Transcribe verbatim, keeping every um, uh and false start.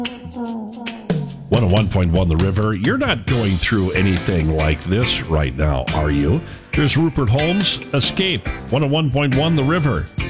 one oh one point one The River. You're not going through anything like this right now, are you? Here's Rupert Holmes, Escape, one oh one point one The River.